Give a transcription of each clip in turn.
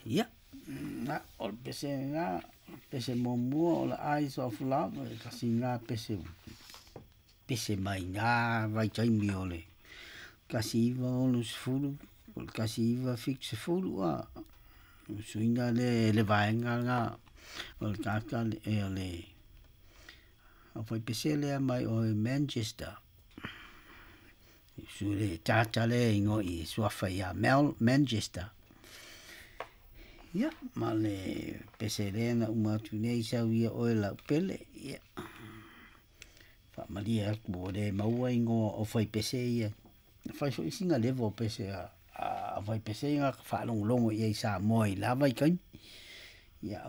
Ia. Na o pese nga pese momo o la eyes of love kasi nga pese mai nga vai tai mi ole. Kasi iwa onu sfulu, kasi iwa fix sfulu a suinga le vaenga nga o le kaka e ole o fai pese le mai o Manchester. Su le tata le ingo i suafa ia Manchester. Ia, ma le pese le na umatu nei sau ia oe la pele, ia. Fa malia aku le maua ingo o fai pese ia. Fai so isinga levo pese a fai pese nga fa longo ia isa moi lava i kain. Ia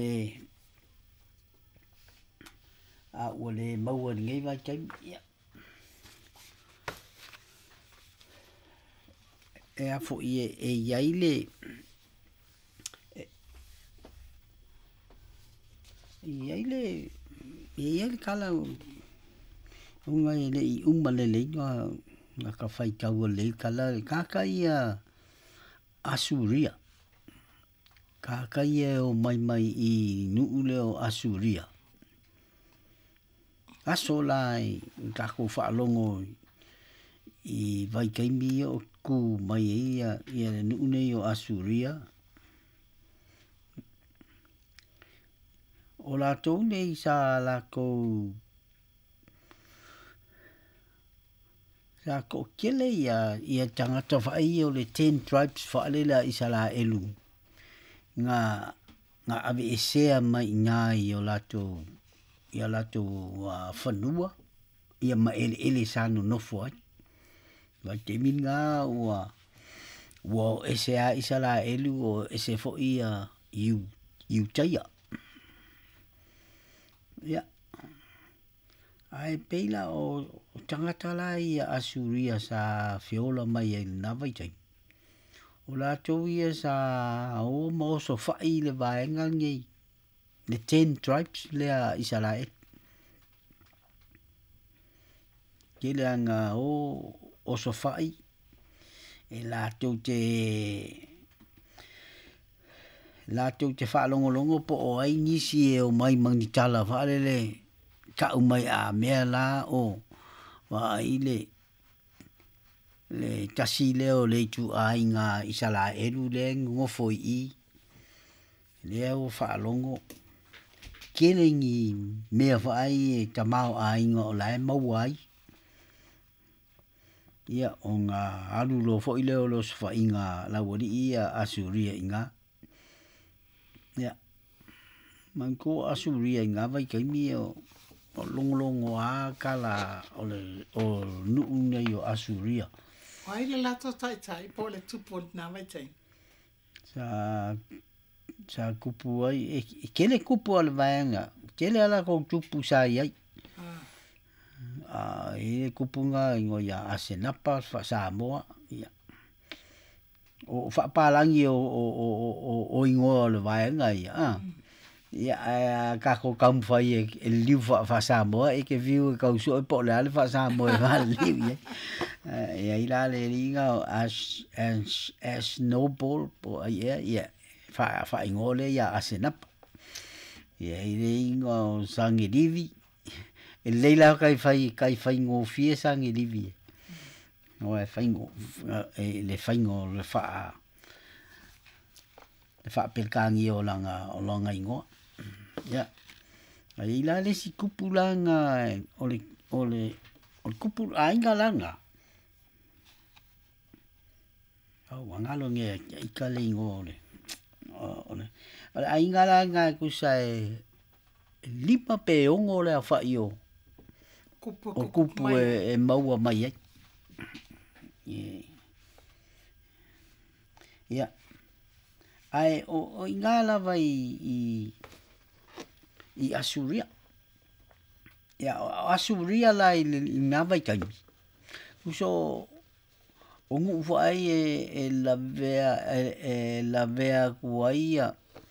ua le maua ngei vai kain, ia. E a fo e iai le iai le kala unga le i le nga ka fai kau le kala kaka ia Asuria. Kaka ia o mai i nuu le o Asuria. Aso lai kako whaalongo i vai kaimi o ku mai ia le nuu nei o Asuria. O la tau nei sa ko kele ia tangata whai o le 10 tribes whaalela i sa la elu. Nga ave esea mai ngā i o lato whanua ia ma ele sanu nofo ai. Vai te min ngā ua esea i sa la elu o ese fo ia iu taia. Ia. Ai peila o tangata la ia Asuria sa whiola mai e nawaitai. O la tau ia sa o maoso whai le vaenga ngei. Le 10 tribes lea Israel. Ke lea ngā o so whai. E la tau te whaalongolongo po o ai nisi e o mai mangitala whaalele ka umai a mea la o wa ile le tasi leo le tu ai ngā isala eru le ngofo i leo whaalongo kelengi mea whaai e tamau a inga o lai mauai ia o ngā alu lo fo i leo lo sfa inga la wari ia Asuria inga ia manko Asuria inga vai kaimi o longolongo a kala o nuu nei o Asuria. Ai le lato tai po le tupo na vai tai. Sa kupu ai kele kupu al vaenga. Kele ala ko tupu sa ai. E kupu nga ingo ya asenapa fa Samoa ia. O fa palangi o ingo le vaenga ia. Ia kako kam fai e liu fa Samoa e ke viu ka uso po le ale fa Samoa va liu ia. Ia ila le linga as noble po ia fa ingole ia asenap. Ia ile ingo sangi divi. E leila kai fai ngo fie sangi divi. No e fai ngo le fai ngo le fa pelkangi o langa ingo. Ya. Ai la le si kupulanga ole kupul ainga langa. Au wangalo nge ikale ingo ole. Ole ainga langa ku sai lipa pe ongo le fa io. Kupu e maua mai ai. Ya. Ai o ingala vai i Asuria. Ya Asuria la i nava i kai. Uso ongu vai e la vea kuaia.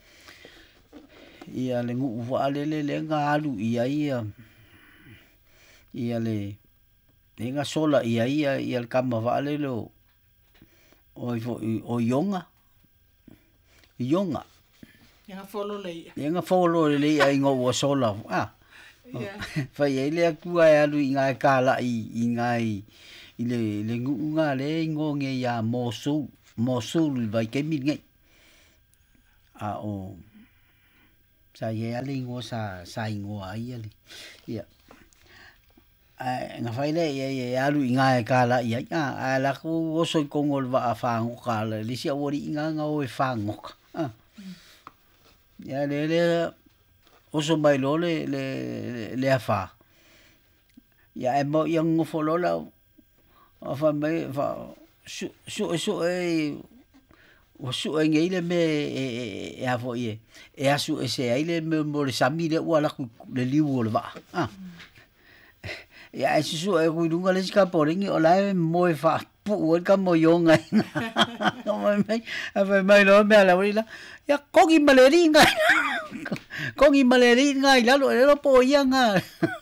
Ia le ngu vale le ngalu ia le nga sola ia le kama vale lo o yonga ionga Ia follow le. nga folo le ai ngo wo sola Ia. fai ai le kua e alu i ngai kala i ngai i le ngunga le ngo nge ya mosul vai ke mi ngai o sa ye ale ngo sa ngo ai ale ia nga fai le ye alu i ngai kala i a la ku o so ko ngol va fa ngo kala le sia ori nga o e fa ngo ya le o so mai lo le afa ya e mo yang ngo folo la fa mai fa su e o su e ngai le me e a fo ye e asu e se ai le mo le sami le wala ku le liu le va ya e su e ku dunga le ska poringi o la mo e fa pu o ka mo yo ngai mai lo me la wila ya kongi maleri ngai kongi maleri ngai la lo po ya nga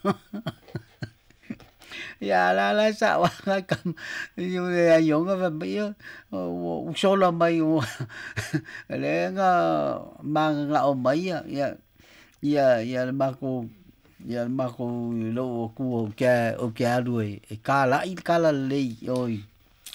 ya la sa wa kam yo ya yo nga mai o so la mai o le nga ma nga o mai ya ma ko lo ku o ke alu e kala le oi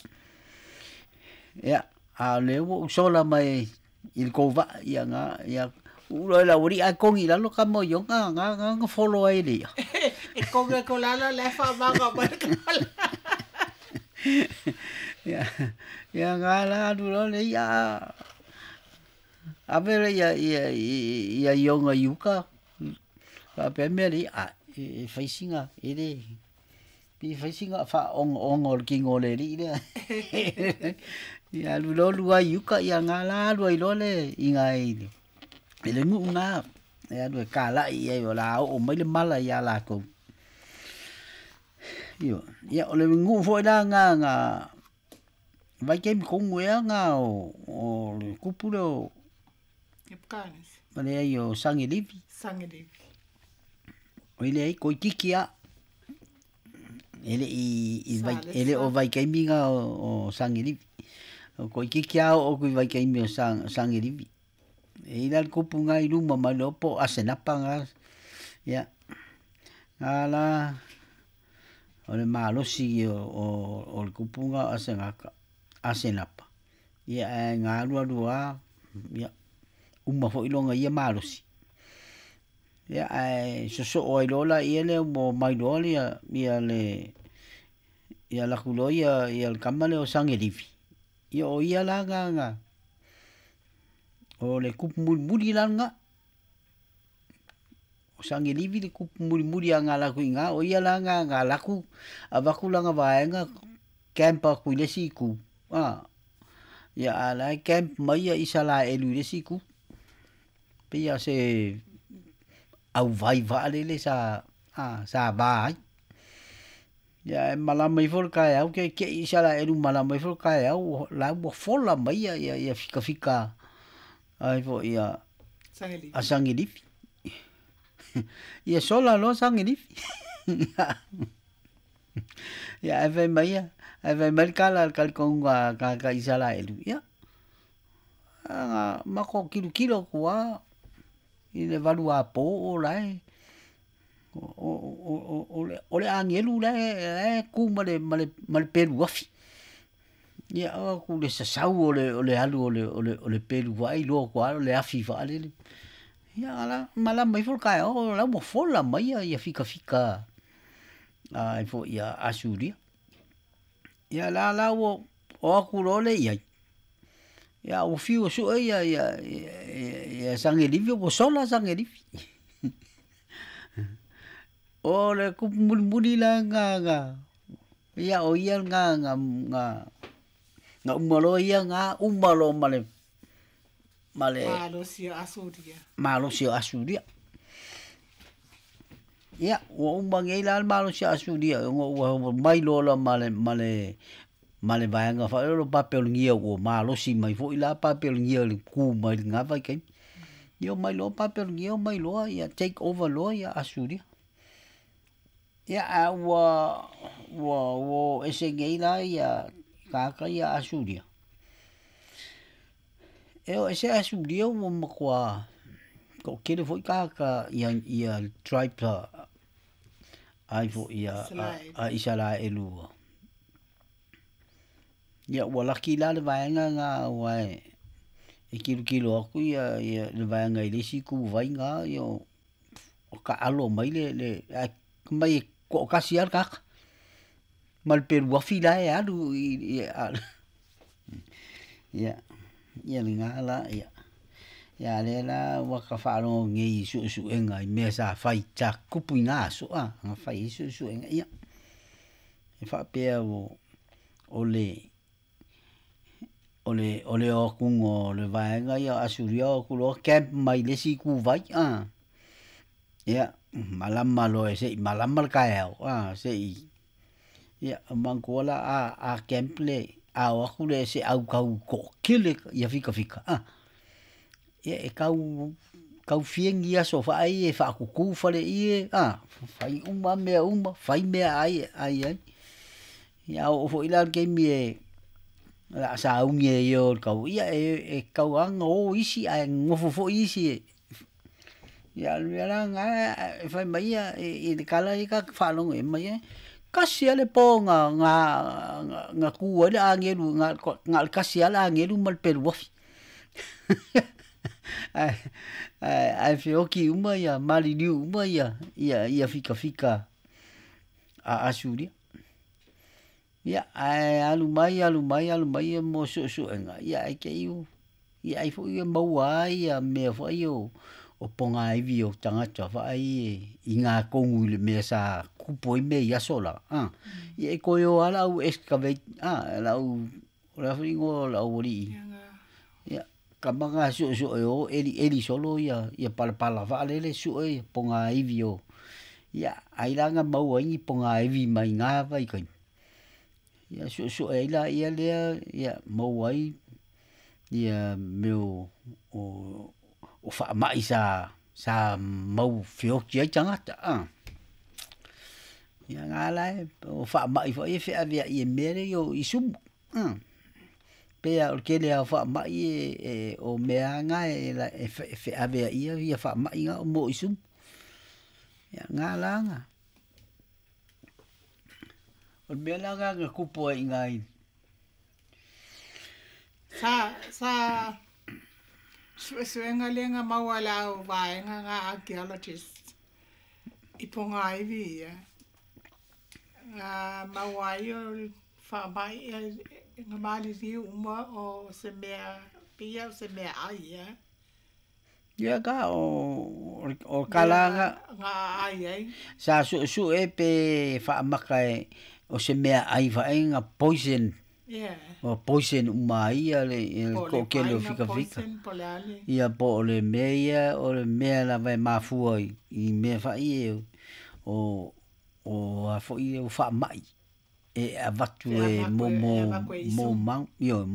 ya a le o so la mai il ko va ya nga ya ulo la uri a kongi la lo kamo yo nga follow ai le E konga ko la le fa ma ga ba ka. ya nga la du lo le ya a ver ya yo nga yuka pa pe me ri a e facinga ele pi facinga fa on ki ngole ri le ya lu yuka ya nga la lu lo le ingai le ngunga ya du kala i e la o mai le mala ya la ko yo ya o le ngu fo da nga vai ke ko ngua nga o le kupulo Epkanis. mane yo sangi livi o ile ai ko kikia ele o vai ke minga o sangi livi ko kikia o ko vai ke mi o sangi livi e ila kupunga i luma ma lopo asenapa nga ya ala o le malosi o le kupunga asenapa ya nga lua ya uma fo ilonga ia malosi ya so o ilola ile mo mai loli ya le ya la kuloia ya el kamale o sangelivi yo ia la nga o le kup muri langa o sangelivi le kup muri anga la kuinga o ia la nga la ku avaku langa vaenga campa ku le siku ya ala camp mai isala elu le siku pe ya se au vai vale le sa vai ya malama i for kai au ke isala elu malama i for kai au la bo fola mai ya fika ai vo ia sangelivi ia sola lo sangelivi ya ave mai kala konga ka isala elu ya mako kilo kuā i le valu a po o lai o le angelu lai ku male peru afi ia ku le sasau o le alu o le peru vai lo kwa le afi vale ia ala mala mai fol kai o la mo fola mai ia fika ai fo ia asuria ia la o ku lo le ia ya o fiu so ia sangelivi o sola sangelivi o le ku muri la nga ia o ia nga umalo ia nga umalo male malo si asuria ia o umbangi la malo si asuria o mai lola male vaenga fa lo papel ngia o malo si mai fo ila papel ngia ku mai nga vai ke yo mai lo papel ngia mai lo ya take over lo ya asuria ya wo ese ngia ya ka ya asuria e se asu dio mo makwa ko kele foi ka ia tribe ai fo ia a isala elu ia wala kila le vaenga nga wai e kilo aku ia le vaenga ile si ku vai nga yo o ka alo mai le mai ko kasiar ka mal per wa fila e alu ia nga la ia le la wa ka fa no ngi su enga me sa fai cha kupuina so nga fai su enga ia e fa pe ole o kungo le vaenga ia asuria ku lo camp mai le si ku vai ia malama lo se malama ka se ia mangola a camp le a o ku le se au kau ko kile ia fika ia e kau fiengi ia so fa ai e fa ku fa le ie fai fai me ai ia o fo ila ke mi la sa unge yo kau ia e kau ang o isi ai ngofo fo isi ia la nga fai mai e kala i ka fa long e mai kasi ale po nga ku ale angelu nga kasi ale angelu mal pelu ai fioki uma ia mali liu uma ia fika a asuri ia ai alu mai mo so enga ia ai ke ia ai fo ia mau ai me fo io o ponga ai vi o tanga fa ai inga kongu le me sa kupo me ia sola ia ko yo ala u excavate la u la fringo la ori ia kamanga so yo eli solo ia pala va le su e ponga ai vi o ia ai langa mau ai ponga ai vi mai nga vai kai ia so ai la ia le ia mau ai ia meu o fa mai sa mau fio kia changa ia ngala o fa mai fo e fe avia i mere yo isum pe o que le fa mai o meanga e fe avia ia fa mai nga mo isum ia ngala nga o mela nga kupo ingai sa suenga lenga mawala o vaenga nga archaeologist iponga ivi mawaio fa mai nga mali riu uma o se mea pia se mea ai ia ka o kala nga ai sa su e pe fa makai o se mea ai fa nga poison o poison mai ale ko ke le fika ia po le meia o le mea la vai mafu i me fa i o a fo i o fa mai e avatu mo mang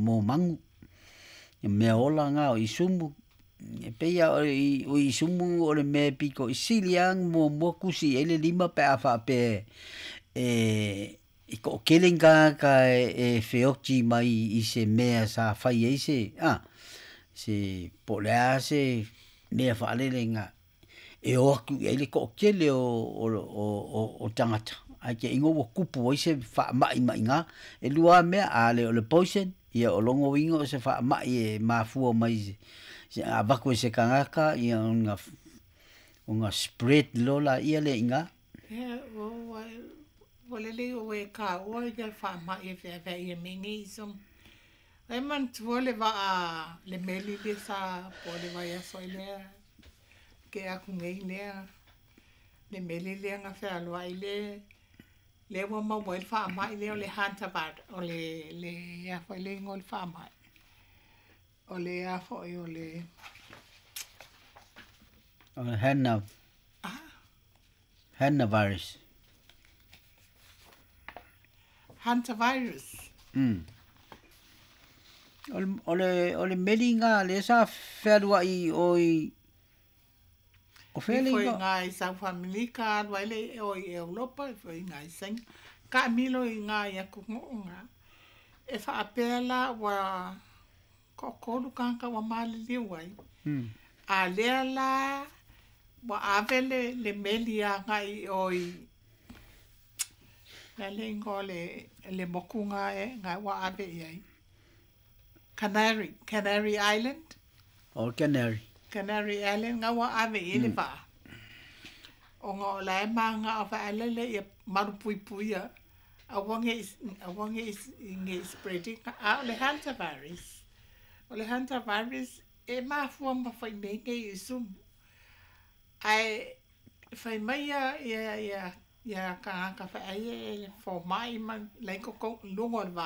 me ola nga o isumu e peia o isumu o le me piko i siliang mo kusi ele lima pe afa pe i ko kelenga ka e feoki mai i se mea sa fai e se polea se mea fa lenga e o ku ele ko kele o tangata ai ke ingo wo kupu i se fa mai nga e lua mea ale o le poison ia o longo wingo se fa mai e mafu mai se avako se kangaka ia unga spread lola ia le inga Walele o e ka o ia fa mai e fe ia mingi som ai man tuole va le meli le sa pole va ia soile ke a kungai le meli le nga fe alo ai le wa ma mo fa mai le hanta bad o le ya fa le ngol fa mai o le ya fo o le Hanna virus Hunter virus. Ole melinga le sa ferua i o felinga. Foi ngai South America, wale o Europa, foi ngai sing. Ka milo i ngai a kunga. E fa apela wa kolu kanka wa mali liwai. Mm. A lea la wa avele le melia ngai oi. Na le ngole le mokunga ngai wa ave iai. Canary Island. O Canary. Canary Island nga wa ave ile pa. O nga o lai manga o fa alele ia marupui puia. Awange is nge spreading a le hantavirus. O le hantavirus e mafua ma fai menge i sum. Ai fai mai ia ka fai ai fo mai ma lai ko lungo va.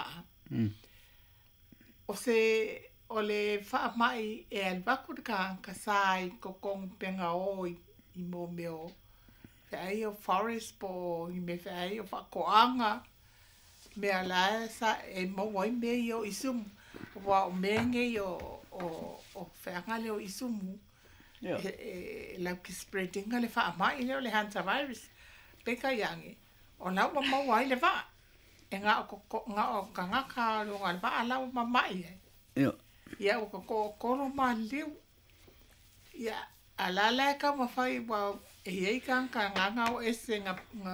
O se o le wha mai e alwaku ka sai ko kong penga o i mo meo. Whai o forest po i me whai o whakoanga. Mea lae sa e mo wai me i o isumu. Wa o menge i o whaangale o isumu. E lau ki spreadinga le wha mai leo le hantavirus. Peka yangi. O lau ma mau ai le wha. E ngā o ka ngaka runga le wha a lau ma mai e. Ia o ka koro ma liu. Ia alala ka mawhai wa e iei ka nganga o ese nga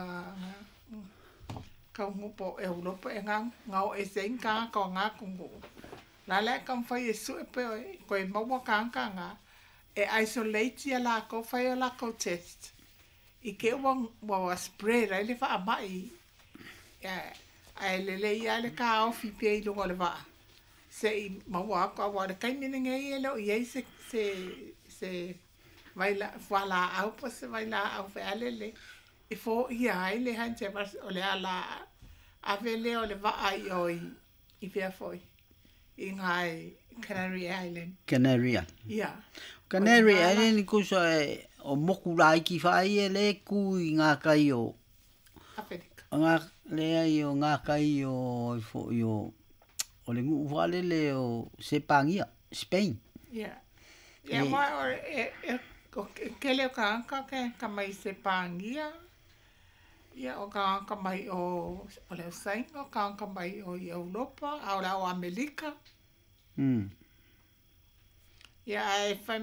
ka ngupo e ulopo e ngā o ese inka ka o ngā kungu. Lala ka mawhai e su e pe ko e maua ka ngā e isolate ia la ko whai o la ko test. I ke wa spread ai le wha mai. Ia ai lele ia le ka ofi pe i lungo le wha. Se i maua ka wale kai mene ngai e leo iei se vaila wala au pa se vaila au fe alele e fo ia ai le hanche o le ala avele o le va ai oi i fea foi i ngai Canary Island. Canary Island. Ia. Canary Island kuso e o moku lai ki whai e le ku i ngā kai o Afrika. Ngā lea i o ngā kai o o le ngu wale le o Sepangia, Spain. Ia. Ia mai o kele o ka anka ka mai Sepangia. Ia o ka anka mai o le Usainga, o ka anka mai o Europa, au la o Amerika. Ia e whai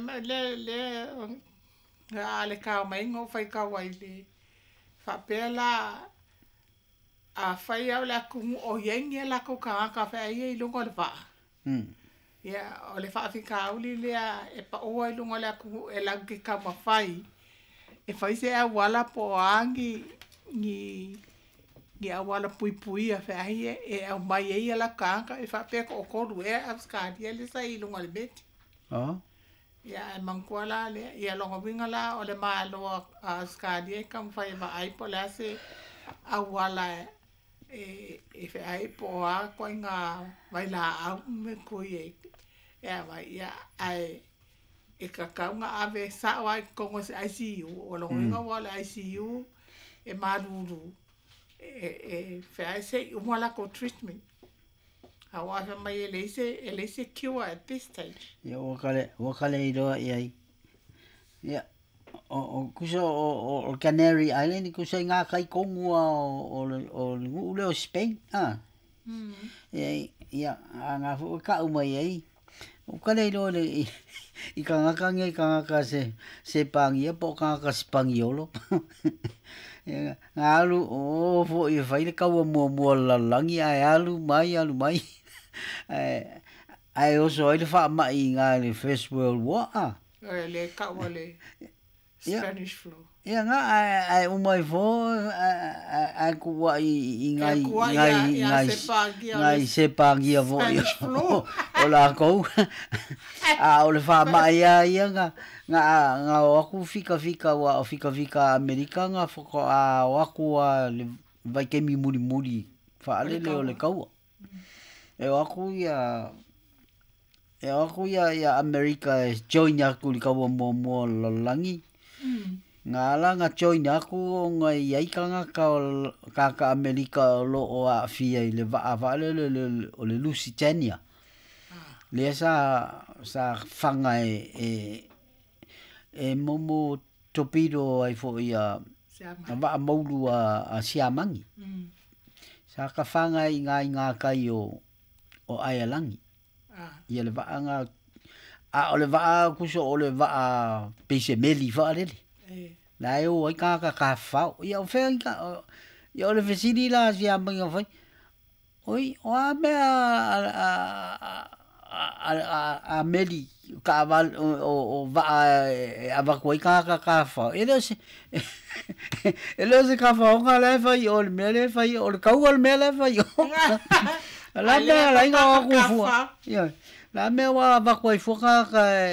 le kao mai ngō whai ka wai le whapea la a whai au la kungu o yengi la ko ka anka whai i lungo le wha. Ia o le whaafika auli lea e pa oa i lungo le kungu e lau ke ka mawhai. E whai se a wala po angi ni a wala pui a whai e au mai e la ka anka e whapea ko o koru e a skadi e le sa i lungo le beti. Ia e mangkuala le ia longa winga la o le maaloa a skadi e kam whai wa aipo le ase a wala e fe ai po a ko nga vai la au me ko ye e vai ia ai e ka kaunga ave sa wa ko ngo se ICU o lo nga wala ICU e maruru e fe ai se u mala ko treatment hawa fa mai ele se cure at this stage ia wakale i roa ia o kuso o Canary Island kuso ngā kai kongu o le o Spain ia ngā fu ka umai ai o kale i roa le i ka ngaka se pangia po ka ngaka Spangiolo ngā alu o fo i whai le kaua mua lalangi ai alu mai ai oso ai le wha mai ngā le First World War le kaua le Spanish flu. Ia ngā ai umai fo ai kua i ngai sepangia fo o la kou o le wha mai ia ngā o aku fika Amerika ngā whako a o aku a le vai kemi muri wha alele o le kaua e o aku ia Amerika e join aku li kaua mo lalangi ngā langa join aku o ngai iaikanga ka Amerika lo o a fia i le vaa o le Lusitania le sa whanga e momo torpedo ai fo ia vaa maulu a Siamangi sa ka whanga i ngā kai o Aialangi ia le vaanga a o le vaa kuso o le vaa pese meli fa le la o ai ka fa ia o fe ia o le vesini la sia mai o fai oi o a me a meli ka val o va a va koi ka fa ele se ka fa o le fai o le mele fai o le kau le mele fai la me la inga ku fu ia la me wa va koi fu ka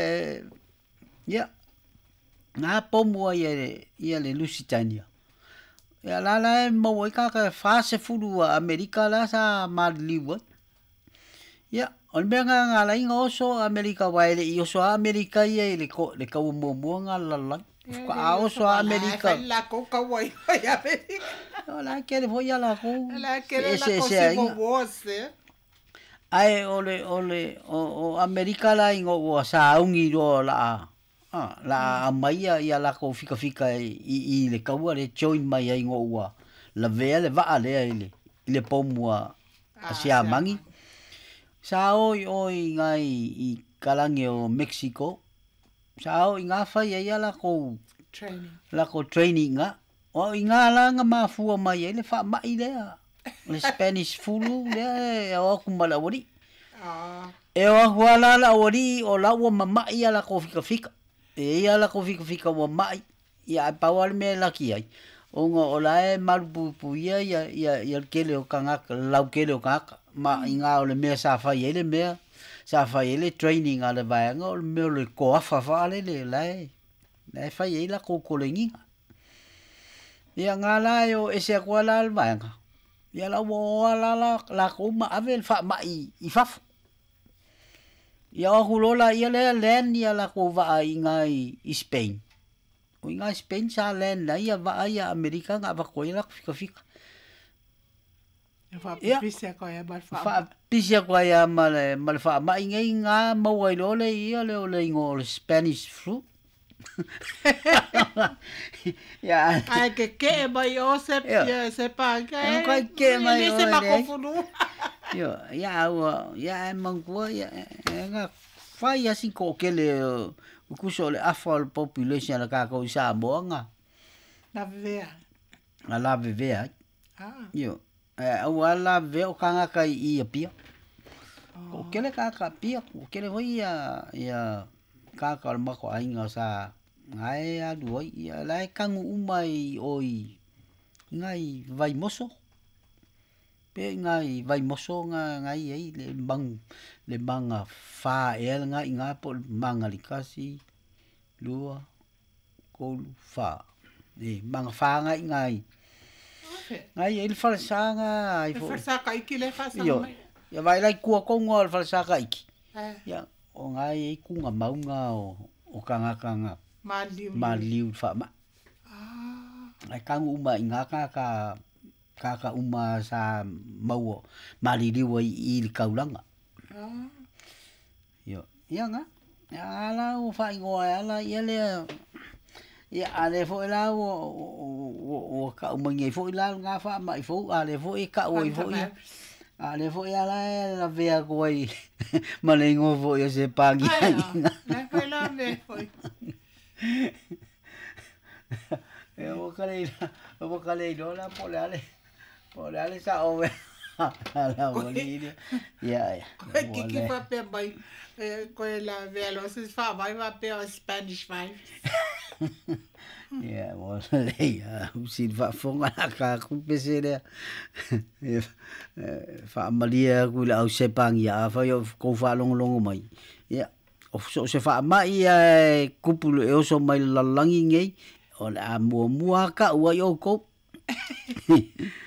ia na pomo ia le Lusitania ia la mo ka fa se fulu Amerika la sa madliwa ia on benga la inga oso Amerika wa ile i oso Amerika ia le ka mo nga la ka oso Amerika la ko ka wa ia Amerika la ke le voya la ko la ke la ko se ai o Amerika la ingo o sa ungi ro la la maia ia la ko fika i le kaua le join mai ai ngo ua la vea le va le ile pomua asia mangi sa oi ngai i kalange o Mexico sa oi nga fa ia la ko training nga o inga la nga mafua mai le fa mai le Spanish fulu le o kumala wori e o wala la wori o la wo mama ia la ko fika ia la ko fika wo mai ia pawal me la ki ai o la e marupu ia kele o kanga lau kele o kaka ma inga o le me sa fa ele me sa fa ele training ala vai ngo me le ko fa le la fa ele ko kolengi ia ngala yo ese ko la vai ia la wo la ko ma avel fa mai I fa ia o hulola ia le len ia la ko va inga I Spain o inga Spain sa len la ia va ia Amerika nga va ko ia fika fa pisia ko ia fa pisia ko ia mal fa mai nga mo ai lo le ia le ngo Spanish flu ya ai que mai o se pa que mai se pa ko fulu yo ya mangua ya nga fai assim ko que le o kuso le afal population la ka ko sa bonga la vivea yo o ala ve o kanga kai I pia o que le ka pia o que le voi ya ka ma ko ainga sa ngai a duai ia lai kangu umai oi ngai vai moso pe ngai vai moso ngai ai le manga fa ngai po manga likasi lua ko fa manga fa ngai il falsanga ai fo falsaka iki le fasa mai ia vai lai ku ko ngol falsaka iki ia o ngai kunga maunga o kanga maliu fa ma ai kangu uma inga ka uma sa mau maliliu I kaulanga yo ia nga ala o fa ingo ala ia le ia ale fo la o ka uma ngai fo la nga fa mai fo ale fo ka o fo ale fo ala la vea ko ai malengo fo ia se pagi na pela me foi o kale la polale sa o la bolina ya que va pe bai ko la vea lo se fa vai va pe Spanish vai ya wala ya usin fa fonga ka ku pesere fa malia ku la o sepang ya fa yo ko fa long mai ya o se fa mai kupulu e so mai la langi ngai o la mua ka ua yo ko